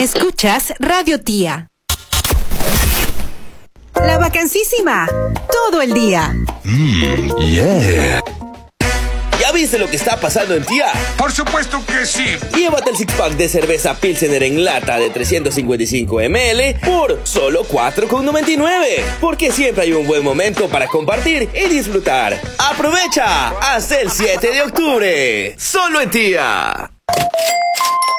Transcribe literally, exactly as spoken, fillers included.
Escuchas Radio Tía. La vacancísima. Todo el día. Mmm, yeah. ¿Ya viste lo que está pasando en Tía? Por supuesto que sí. Llévate el six pack de cerveza Pilsener en lata de trescientos cincuenta y cinco mililitros por solo cuatro con noventa y nueve. Porque siempre hay un buen momento para compartir y disfrutar. ¡Aprovecha! Hasta el siete de octubre. Solo en Tía.